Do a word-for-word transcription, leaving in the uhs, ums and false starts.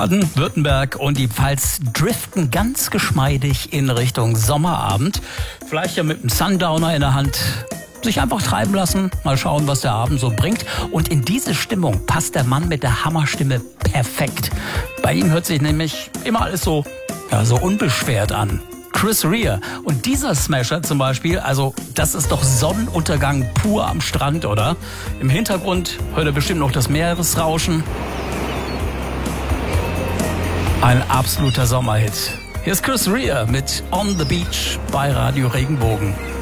Baden-Württemberg und die Pfalz driften ganz geschmeidig in Richtung Sommerabend. Vielleicht ja mit einem Sundowner in der Hand. Sich einfach treiben lassen, mal schauen, was der Abend so bringt. Und in diese Stimmung passt der Mann mit der Hammerstimme perfekt. Bei ihm hört sich nämlich immer alles so, ja, so unbeschwert an. Chris Rea. Und dieser Smasher zum Beispiel, also das ist doch Sonnenuntergang pur am Strand, oder? Im Hintergrund hört er bestimmt noch das Meeresrauschen. Ein absoluter Sommerhit. Hier ist Chris Rea mit On the Beach bei Radio Regenbogen.